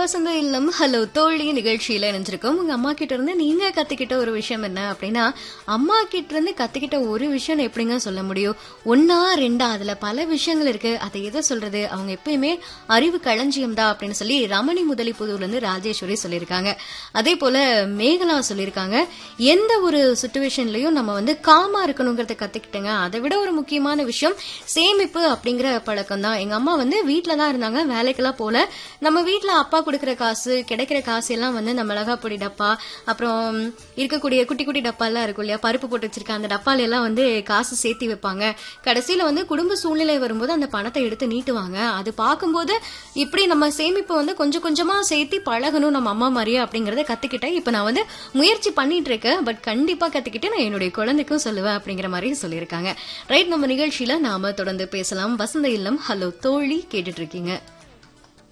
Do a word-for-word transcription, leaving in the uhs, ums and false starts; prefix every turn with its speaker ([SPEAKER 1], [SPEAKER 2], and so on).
[SPEAKER 1] வசந்த இல்லம் ஹலோ தோழி நிகழ்ச்சியில இணைஞ்சிருக்கோம். உங்க அம்மா கிட்ட இருந்து நீங்க கத்துக்கிட்ட ஒரு விஷயம் என்ன அப்படின்னா, அம்மா கிட்ட இருந்து கத்துக்கிட்ட ஒரு விஷயம் எப்படிங்க சொல்ல முடியும்? ஒன்னா ரெண்டா அதுல பல விஷயங்கள் இருக்கு. அதை எதை சொல்றது? அவங்க எப்பயுமே அறிவு களஞ்சியம் தான் அப்படின்னு சொல்லி ரமணி முதலி புதூர்ல இருந்து ராஜேஸ்வரி சொல்லியிருக்காங்க. அதே போல மேகலா சொல்லியிருக்காங்க, எந்த ஒரு சுச்சுவேஷன்லயும் நம்ம வந்து காமா இருக்கணுங்கிறத கத்துக்கிட்டேங்க. அதை விட ஒரு முக்கியமான விஷயம் சேமிப்பு அப்படிங்கிற பழக்கம் தான். எங்க அம்மா வந்து வீட்டுல தான் இருந்தாங்க, வேலைக்கெல்லாம் போல. நம்ம வீட்டுல அப்பா கொடுக்கற காசு கிடைக்கிற காசு எல்லாம் வந்து நம்ம மிளகாப்பொடி டப்பா, அப்புறம் இருக்கக்கூடிய குட்டி குட்டி டப்பா எல்லாம் இருக்கும் இல்லையா, பருப்பு போட்டு வச்சிருக்க அந்த டப்பால எல்லாம் வந்து காசு சேர்த்தி வைப்பாங்க. கடைசியில வந்து குடும்ப சூழ்நிலை வரும்போது அந்த பணத்தை எடுத்து நீட்டுவாங்க. அது பார்க்கும்போது இப்படி நம்ம சேமிப்பு வந்து கொஞ்சம் கொஞ்சமா சேர்த்தி பழகணும் நம்ம அம்மா மாதிரியே அப்படிங்கறத கத்துக்கிட்டேன். இப்ப நான் வந்து முயற்சி பண்ணிட்டு இருக்கேன். பட் கண்டிப்பா கத்துக்கிட்டு நான் என்னுடைய குழந்தைக்கும் சொல்லுவேன் அப்படிங்கிற மாதிரி சொல்லியிருக்காங்க. ரைட், நம்ம நிகழ்ச்சியில நாம தொடர்ந்து பேசலாம். வசந்த இல்லம் ஹலோ தோழி கேட்டுட்டு இருக்கீங்க.